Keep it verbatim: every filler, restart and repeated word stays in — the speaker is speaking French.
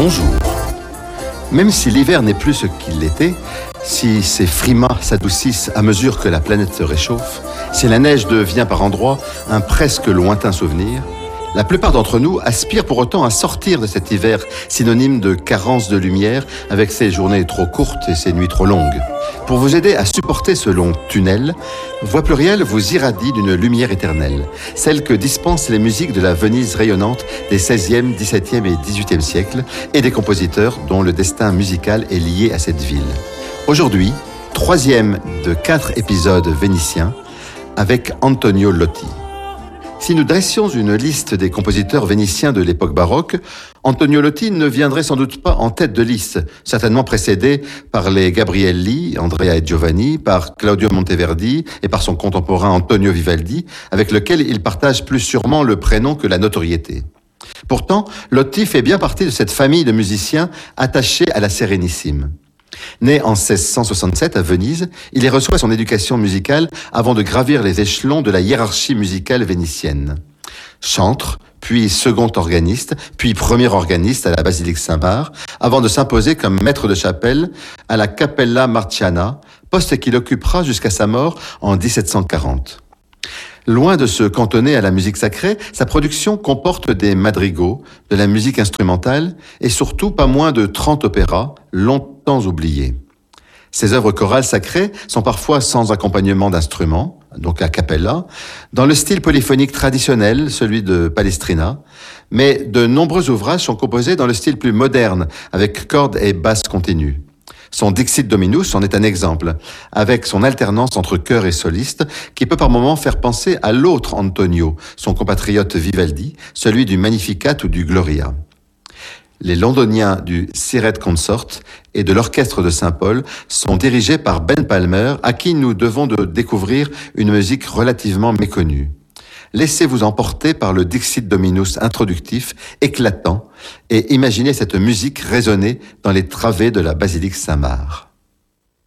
Bonjour. Même si l'hiver n'est plus ce qu'il l'était, si ces frimas s'adoucissent à mesure que la planète se réchauffe, si la neige devient par endroits un presque lointain souvenir, la plupart d'entre nous aspirent pour autant à sortir de cet hiver synonyme de carence de lumière avec ses journées trop courtes et ses nuits trop longues. Pour vous aider à supporter ce long tunnel, Voix Plurielle vous irradie d'une lumière éternelle, celle que dispensent les musiques de la Venise rayonnante des seizième, dix-septième et dix-huitième siècles et des compositeurs dont le destin musical est lié à cette ville. Aujourd'hui, troisième de quatre épisodes vénitiens avec Antonio Lotti. Si nous dressions une liste des compositeurs vénitiens de l'époque baroque, Antonio Lotti ne viendrait sans doute pas en tête de liste, certainement précédé par les Gabrielli, Andrea et Giovanni, par Claudio Monteverdi et par son contemporain Antonio Vivaldi, avec lequel il partage plus sûrement le prénom que la notoriété. Pourtant, Lotti fait bien partie de cette famille de musiciens attachés à la Sérénissime. Né en seize cent soixante-sept à Venise, il y reçoit son éducation musicale avant de gravir les échelons de la hiérarchie musicale vénitienne. Chantre, puis second organiste, puis premier organiste à la basilique Saint-Marc, avant de s'imposer comme maître de chapelle à la Cappella Marciana, poste qu'il occupera jusqu'à sa mort en dix-sept cent quarante. Loin de se cantonner à la musique sacrée, sa production comporte des madrigaux, de la musique instrumentale et surtout pas moins de trente opéras, longtemps oubliés. Ses œuvres chorales sacrées sont parfois sans accompagnement d'instruments, donc a cappella, dans le style polyphonique traditionnel, celui de Palestrina, mais de nombreux ouvrages sont composés dans le style plus moderne, avec cordes et basses continues. Son Dixit Dominus en est un exemple, avec son alternance entre chœur et soliste, qui peut par moments faire penser à l'autre Antonio, son compatriote Vivaldi, celui du Magnificat ou du Gloria. Les londoniens du Siret Consort et de l'Orchestre de Saint-Paul sont dirigés par Ben Palmer, à qui nous devons de découvrir une musique relativement méconnue. Laissez-vous emporter par le Dixit Dominus introductif, éclatant, et imaginez cette musique résonner dans les travées de la basilique Saint-Marc.